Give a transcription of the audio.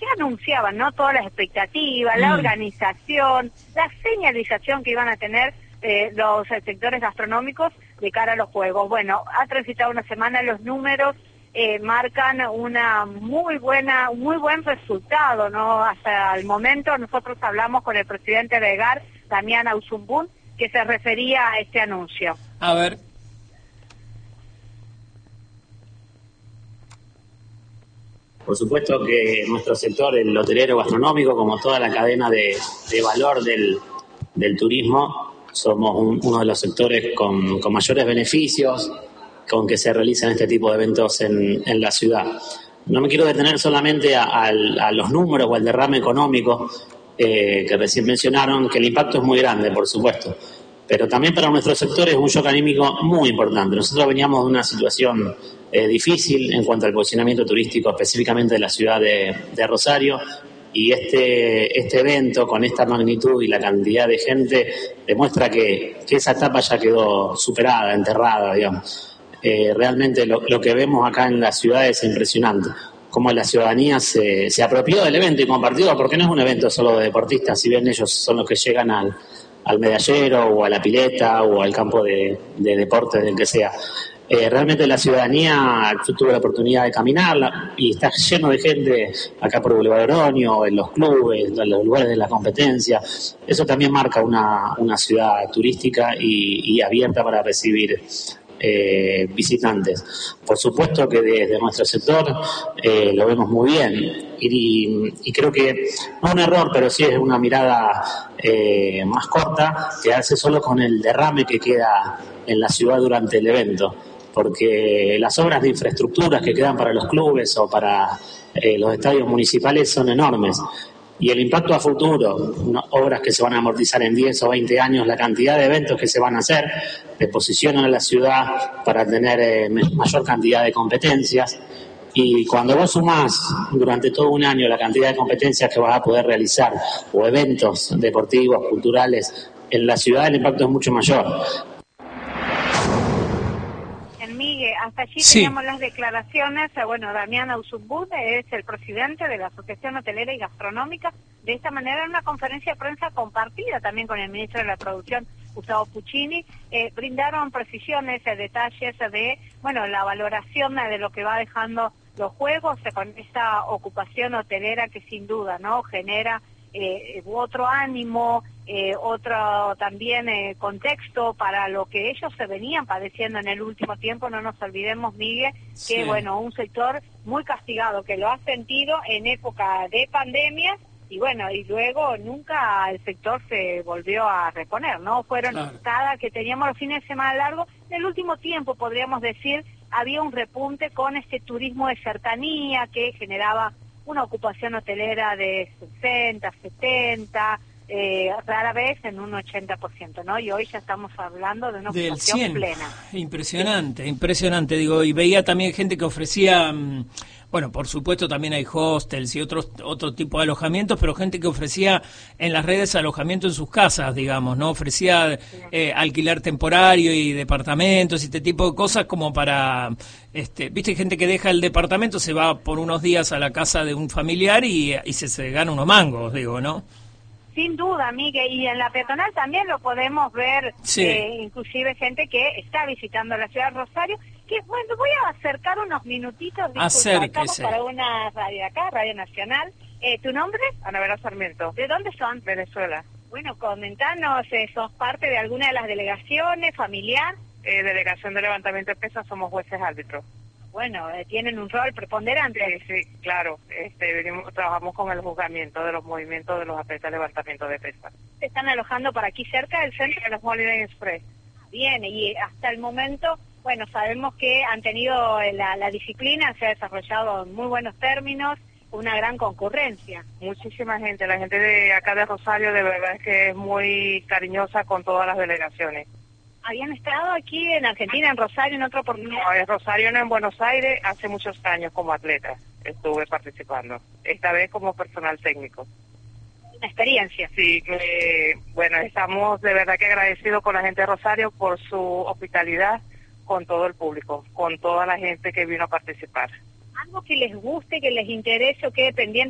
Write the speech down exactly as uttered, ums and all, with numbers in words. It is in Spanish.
anunciaban, ¿no? Todas las expectativas, mm. la organización, la señalización que iban a tener eh, los sectores gastronómicos de cara a los Juegos. Bueno, ha transitado una semana, los números eh, marcan una muy buena, un muy buen resultado, ¿no? Hasta el momento nosotros hablamos con el presidente de EGAR, Damián Auzumbún, que se refería a este anuncio. A ver. Por supuesto que nuestro sector, el hotelero gastronómico, como toda la cadena de, de valor del, del turismo, somos un, uno de los sectores con, con mayores beneficios con que se realizan este tipo de eventos en, en la ciudad. No me quiero detener solamente a, a, a los números o al derrame económico eh, que recién mencionaron, que el impacto es muy grande, por supuesto, pero también para nuestro sector es un shock anímico muy importante. Nosotros veníamos de una situación eh, difícil en cuanto al posicionamiento turístico, específicamente de la ciudad de, de Rosario, y este, este evento con esta magnitud y la cantidad de gente demuestra que, que esa etapa ya quedó superada, enterrada, digamos. Eh, realmente lo, lo que vemos acá en la ciudad es impresionante, cómo la ciudadanía se, se apropió del evento y compartió, porque no es un evento solo de deportistas, si bien ellos son los que llegan al, al medallero o a la pileta o al campo de, de deportes, del que sea. Eh, realmente la ciudadanía, yo tuve la oportunidad de caminarla y está lleno de gente acá por Boulevard Oroño, en los clubes, en los lugares de la competencia. Eso también marca una, una ciudad turística y, y abierta para recibir eh, visitantes. Por supuesto que desde nuestro sector eh, lo vemos muy bien y, y creo que no es un error, pero sí es una mirada eh, más corta, quedarse solo con el derrame que queda en la ciudad durante el evento, porque las obras de infraestructuras que quedan para los clubes o para eh, los estadios municipales son enormes. Y el impacto a futuro, ¿no? Obras que se van a amortizar en diez o veinte años, la cantidad de eventos que se van a hacer, te posicionan a la ciudad para tener eh, mayor cantidad de competencias. Y cuando vos sumás durante todo un año la cantidad de competencias que vas a poder realizar o eventos deportivos, culturales, en la ciudad el impacto es mucho mayor. Miguel, hasta allí sí. teníamos las declaraciones. Bueno, Damián Auzumbún es el presidente de la Asociación Hotelera y Gastronómica. De esta manera, en una conferencia de prensa compartida también con el ministro de la Producción, Gustavo Puccini, eh, brindaron precisiones, eh, detalles de, bueno, la valoración de lo que va dejando los Juegos eh, con esta ocupación hotelera que sin duda, ¿no?, genera eh, otro ánimo, eh, otro también eh, contexto para lo que ellos se venían padeciendo en el último tiempo. No nos olvidemos, Miguel, sí. que bueno, un sector muy castigado, que lo ha sentido en época de pandemia, y bueno, y luego nunca el sector se volvió a reponer, ¿no? Fueron claro. cada que teníamos los fines de semana largos, en el último tiempo podríamos decir, había un repunte con este turismo de cercanía que generaba una ocupación hotelera de sesenta, setenta, eh, rara vez en un ochenta por ciento, ¿no? Y hoy ya estamos hablando de una Del ocupación cien. plena. Impresionante, sí. impresionante, digo, y veía también gente que ofrecía, bueno, por supuesto también hay hostels y otros otro tipo de alojamientos, pero gente que ofrecía en las redes alojamiento en sus casas, digamos, ¿no? Ofrecía sí. eh, alquiler temporario y departamentos y este tipo de cosas como para, este, viste, gente que deja el departamento, se va por unos días a la casa de un familiar y, y se, se gana unos mangos, digo, ¿no? Sin duda, Miguel, y en la peatonal también lo podemos ver, sí. eh, inclusive gente que está visitando la ciudad de Rosario, que bueno, voy a acercar unos minutitos, disculpa, estamos para una radio acá, Radio Nacional. Eh, ¿Tu nombre? Anabela Sarmiento. ¿De dónde son? Venezuela. Bueno, comentanos, eh, ¿sos parte de alguna de las delegaciones, familiar? Eh, delegación de levantamiento de pesas, somos jueces árbitros. Bueno, eh, tienen un rol preponderante. Sí, sí, claro. Este, venimos, trabajamos con el juzgamiento de los movimientos de los atletas de levantamiento de pesas. ¿Se están alojando por aquí cerca del centro? De los Holiday Express. Bien, y hasta el momento, bueno, sabemos que han tenido la, la disciplina, se ha desarrollado en muy buenos términos, una gran concurrencia. Muchísima gente, la gente de acá de Rosario de verdad es que es muy cariñosa con todas las delegaciones. ¿Habían estado aquí en Argentina, en Rosario, en otra oportunidad? No, en Rosario, no, en Buenos Aires, hace muchos años como atleta estuve participando, esta vez como personal técnico. Una experiencia. Sí, eh, bueno, estamos de verdad que agradecidos con la gente de Rosario por su hospitalidad con todo el público, con toda la gente que vino a participar. Algo que les guste, que les interese o quede pendiente